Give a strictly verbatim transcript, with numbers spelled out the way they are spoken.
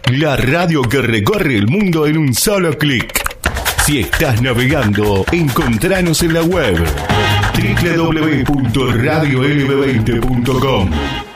La radio que recorre el mundo en un solo clic. Si estás navegando, encontranos en la web doble u doble u doble u punto radio l b veinte punto com.